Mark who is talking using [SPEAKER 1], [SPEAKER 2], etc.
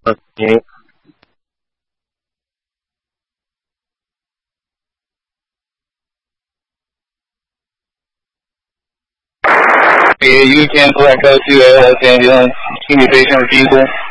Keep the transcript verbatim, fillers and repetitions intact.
[SPEAKER 1] 您。You can collect us to Los Angeles. Communication received.